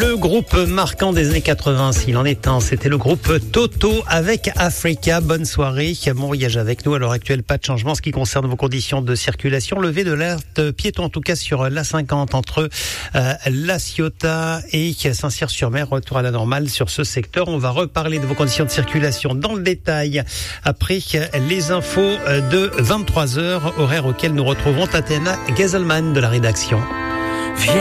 Le groupe marquant des années 80, s'il en est un, c'était le groupe Toto avec Africa. Bonne soirée, bon voyage avec nous. À l'heure actuelle, pas de changement en ce qui concerne vos conditions de circulation. Levée de l'alerte piéton, en tout cas sur l'A50 entre La Ciotat et Saint-Cyr-sur-Mer. Retour à la normale sur ce secteur. On va reparler de vos conditions de circulation dans le détail après les infos de 23h, horaire auquel nous retrouvons Tatiana Gezelman de la rédaction.